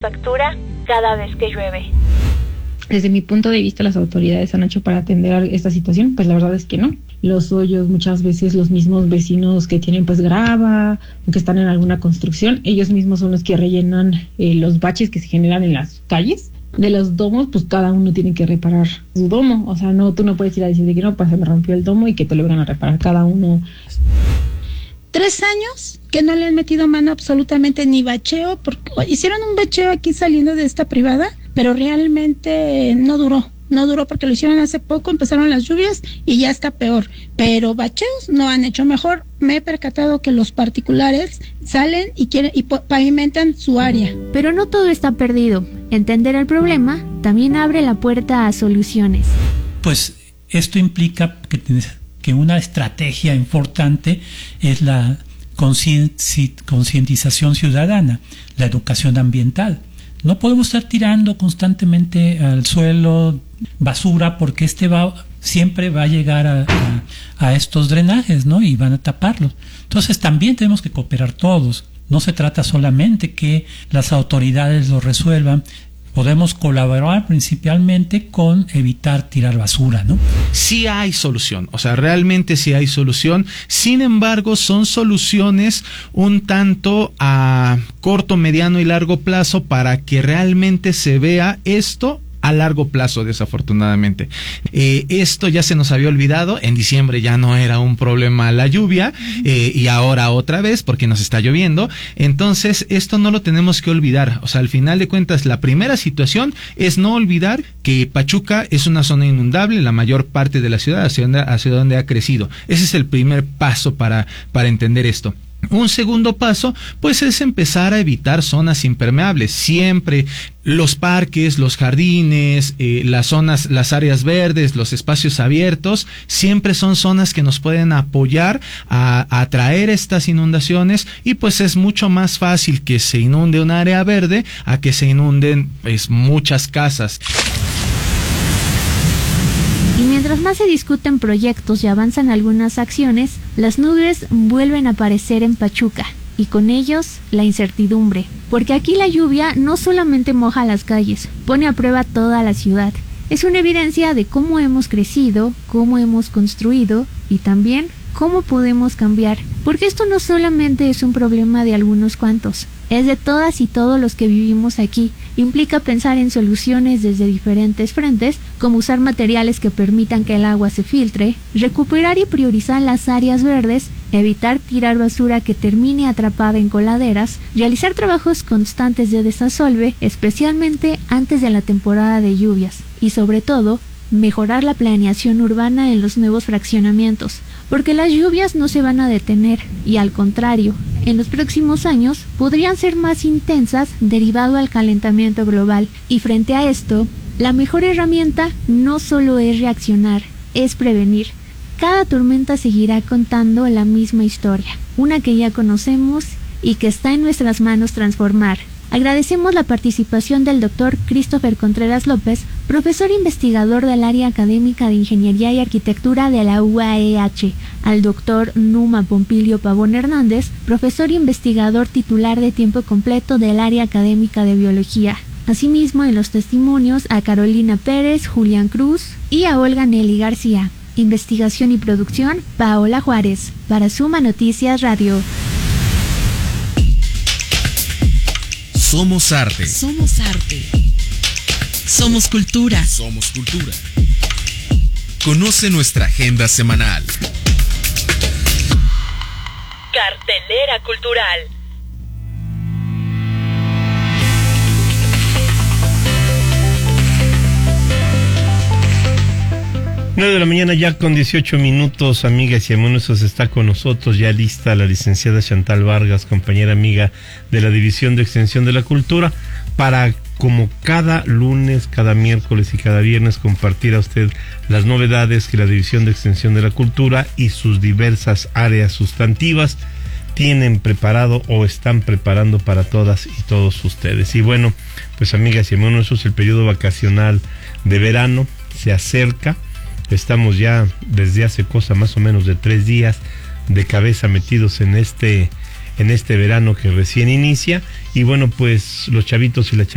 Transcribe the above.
factura cada vez que llueve. Desde mi punto de vista, las autoridades han hecho para atender esta situación, pues la verdad es que no. Los hoyos, muchas veces los mismos vecinos que tienen pues grava o que están en alguna construcción, ellos mismos son los que rellenan los baches que se generan en las calles. De los domos, pues cada uno tiene que reparar su domo. O sea, no, tú no puedes ir a decir de que no, pues se me rompió el domo y que te lo van a reparar cada uno. 3 años que no le han metido mano absolutamente ni bacheo, porque hicieron un bacheo aquí saliendo de esta privada, pero realmente no duró porque lo hicieron hace poco, empezaron las lluvias y ya está peor, pero bacheos no han hecho mejor. Me he percatado que los particulares salen y quieren y pavimentan su área. Pero no todo está perdido. Entender el problema también abre la puerta a soluciones. Pues esto implica que una estrategia importante es la concientización ciudadana, la educación ambiental. No podemos estar tirando constantemente al suelo basura porque siempre va a llegar a estos drenajes, ¿no? Y van a taparlos. Entonces también tenemos que cooperar todos. No se trata solamente que las autoridades lo resuelvan. Podemos colaborar principalmente con evitar tirar basura, ¿no? Sí hay solución, o sea, realmente sí hay solución. Sin embargo, son soluciones un tanto a corto, mediano y largo plazo para que realmente se vea esto a largo plazo, desafortunadamente. Esto ya se nos había olvidado. En diciembre ya no era un problema la lluvia, y ahora otra vez porque nos está lloviendo. Entonces esto no lo tenemos que olvidar. O sea, al final de cuentas, la primera situación es no olvidar que Pachuca es una zona inundable, la mayor parte de la ciudad hacia donde ha crecido. Ese es el primer paso para entender esto. Un segundo paso, pues, es empezar a evitar zonas impermeables. Siempre los parques, los jardines, las áreas verdes, los espacios abiertos, siempre son zonas que nos pueden apoyar a atraer estas inundaciones, y pues es mucho más fácil que se inunde un área verde a que se inunden pues muchas casas. Y mientras más se discuten proyectos y avanzan algunas acciones, las nubes vuelven a aparecer en Pachuca, y con ellos la incertidumbre. Porque aquí la lluvia no solamente moja las calles, pone a prueba toda la ciudad. Es una evidencia de cómo hemos crecido, cómo hemos construido y también cómo podemos cambiar. Porque esto no solamente es un problema de algunos cuantos, es de todas y todos los que vivimos aquí. Implica pensar en soluciones desde diferentes frentes, como usar materiales que permitan que el agua se filtre, recuperar y priorizar las áreas verdes, evitar tirar basura que termine atrapada en coladeras, realizar trabajos constantes de desasolve, especialmente antes de la temporada de lluvias, y sobre todo, mejorar la planeación urbana en los nuevos fraccionamientos, porque las lluvias no se van a detener y al contrario, en los próximos años podrían ser más intensas derivado al calentamiento global. Y frente a esto, la mejor herramienta no solo es reaccionar, es prevenir. Cada tormenta seguirá contando la misma historia, una que ya conocemos y que está en nuestras manos transformar. Agradecemos la participación del Dr. Christopher Contreras López, profesor investigador del área académica de Ingeniería y Arquitectura de la UAEH, al Dr. Numa Pompilio Pavón Hernández, profesor investigador titular de tiempo completo del área académica de Biología. Asimismo, en los testimonios a Carolina Pérez, Julián Cruz y a Olga Nelly García. Investigación y producción, Paola Juárez, para Suma Noticias Radio. Somos arte. Somos arte. Somos cultura. Somos cultura. Conoce nuestra agenda semanal. Cartelera cultural. Nueve de la mañana ya con 18 minutos, amigas y amigos, está con nosotros ya lista la licenciada Chantal Vargas, compañera amiga de la División de Extensión de la Cultura, para, como cada lunes, cada miércoles y cada viernes, compartir a usted las novedades que la División de Extensión de la Cultura y sus diversas áreas sustantivas tienen preparado o están preparando para todas y todos ustedes. Y bueno, pues amigas y amigos, eso es el periodo vacacional de verano, se acerca. Estamos ya desde hace cosa más o menos de 3 días de cabeza metidos en este verano que recién inicia. Y bueno, pues los chavitos y las